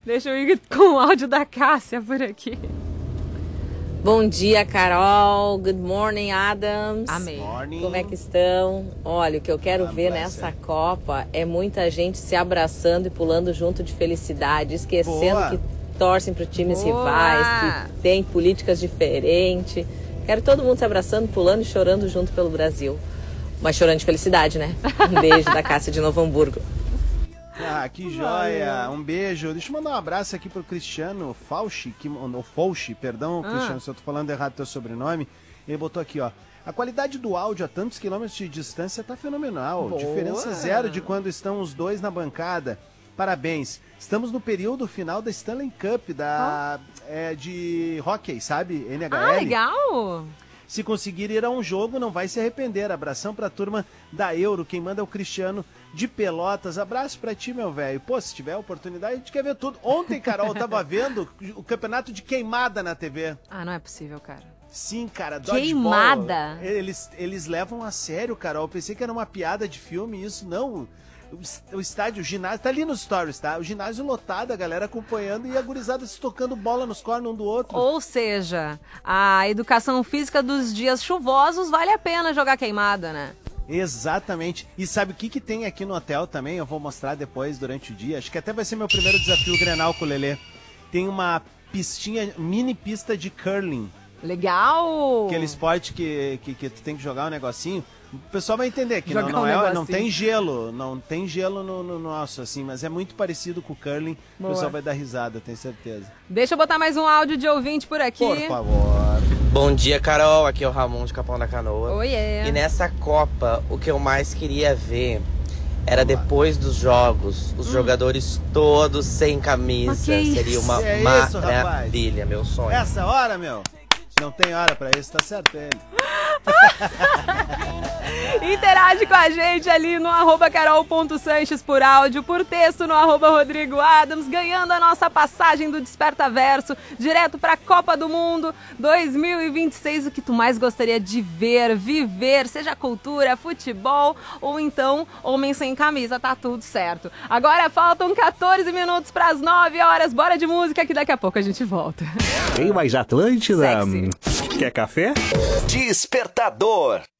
Deixa eu ir com o áudio da Cássia por aqui. Bom dia, Carol. Good morning, Adams. Amém. Como é que estão? Olha, o que eu quero ver nessa Copa é muita gente se abraçando e pulando junto de felicidade, esquecendo que torcem para times rivais, que tem políticas diferentes. Quero todo mundo se abraçando, pulando e chorando junto pelo Brasil. Mas chorando de felicidade, né? Um beijo da Cássia de Novo Hamburgo. Ah, que joia! Um beijo. Deixa eu mandar um abraço aqui pro Cristiano Fauci, perdão, Cristiano, se eu tô falando errado teu sobrenome. Ele botou aqui, ó. A qualidade do áudio a tantos quilômetros de distância tá fenomenal. Boa. Diferença zero de quando estão os dois na bancada. Parabéns. Estamos no período final da Stanley Cup de hockey, sabe? NHL. Ah, legal! Se conseguir ir a um jogo, não vai se arrepender. Abração pra turma da Euro. Quem manda é o Cristiano de Pelotas. Abraço pra ti, meu velho. Pô, se tiver oportunidade, a gente quer ver tudo. Ontem, Carol, eu tava vendo o campeonato de queimada na TV. Ah, não é possível, cara. Sim, cara. Dodgeball. Queimada? Eles levam a sério, Carol. Eu pensei que era uma piada de filme, isso não. O estádio, o ginásio, tá ali nos stories, tá? O ginásio lotado, a galera acompanhando e a gurizada se tocando bola nos cornos um do outro. Ou seja, a educação física dos dias chuvosos vale a pena jogar queimada, né? Exatamente. E sabe o que tem aqui no hotel também? Eu vou mostrar depois, durante o dia. Acho que até vai ser meu primeiro desafio Grenal com o Lelê. Tem uma pistinha, mini pista de curling. Legal! Aquele esporte que tu tem que jogar um negocinho. O pessoal vai entender que não tem gelo, não tem gelo no nosso, assim, mas é muito parecido com o curling. Boa. O pessoal vai dar risada, tenho certeza. Deixa eu botar mais um áudio de ouvinte por aqui. Por favor. Bom dia, Carol. Aqui é o Ramon de Capão da Canoa. Oiê. E nessa Copa, o que eu mais queria ver era depois dos jogos, os jogadores todos sem camisa. Seria uma maravilha, meu sonho. Essa hora, meu? Não tem hora pra isso, tá certo ele. Interage com a gente ali no @carol.sanches por áudio, por texto no @rodrigoadams, ganhando a nossa passagem do Desperta Verso direto pra Copa do Mundo 2026. O que tu mais gostaria de ver, viver, seja cultura, futebol ou então homem sem camisa, tá tudo certo. Agora faltam 14 minutos pras 9 horas, bora de música que daqui a pouco a gente volta. Tem mais Atlântida? Sexy. Quer café? Despertador.